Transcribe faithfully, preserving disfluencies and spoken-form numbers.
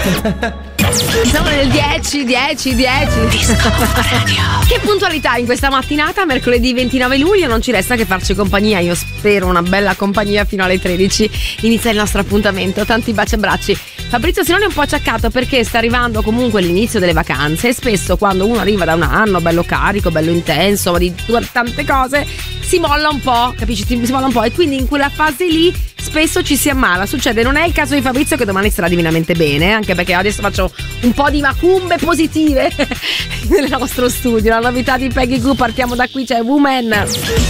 Siamo nel dieci, dieci, dieci. Che puntualità in questa mattinata, mercoledì ventinove luglio. Non ci resta che farci compagnia. Io spero una bella compagnia fino alle tredici. Inizia il nostro appuntamento. Tanti baci e abbracci. Fabrizio Sinoni è un po' acciaccato perché sta arrivando comunque l'inizio delle vacanze e spesso quando uno arriva da un anno bello carico, bello intenso, di tante cose, si molla un po', capisci? Si molla un po' e quindi in quella fase lì spesso ci si ammala. Succede, non è il caso di Fabrizio che domani sarà divinamente bene, anche perché adesso faccio un po' di macumbe positive nel nostro studio. La novità di Peggy Goo, partiamo da qui, c'è Woman.